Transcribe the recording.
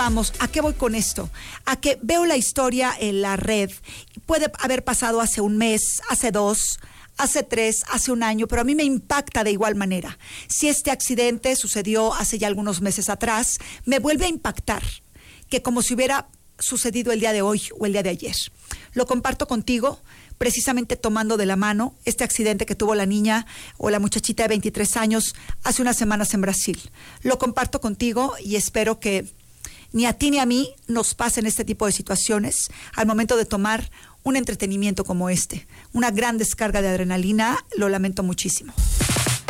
Vamos, ¿a qué voy con esto? A que veo la historia en la red. Puede haber pasado hace un mes, hace 2, hace 3, hace un año, pero a mí me impacta de igual manera. Si este accidente sucedió hace ya algunos meses atrás, me vuelve a impactar, que como si hubiera sucedido el día de hoy o el día de ayer. Lo comparto contigo, precisamente tomando de la mano este accidente que tuvo la niña o la muchachita de 23 años hace unas semanas en Brasil. Lo comparto contigo y espero que ni a ti ni a mí nos pasen este tipo de situaciones al momento de tomar un entretenimiento como este. Una gran descarga de adrenalina, lo lamento muchísimo.